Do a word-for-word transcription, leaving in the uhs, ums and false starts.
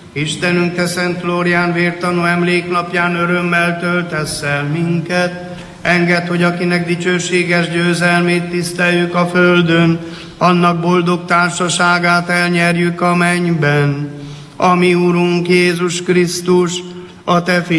Istenünk, te Szent Flórián vértanú emléknapján örömmel töltesz el minket. Engedd, hogy akinek dicsőséges győzelmét tiszteljük a földön, annak boldog társaságát elnyerjük a mennyben. A mi Urunk Jézus Krisztus, a te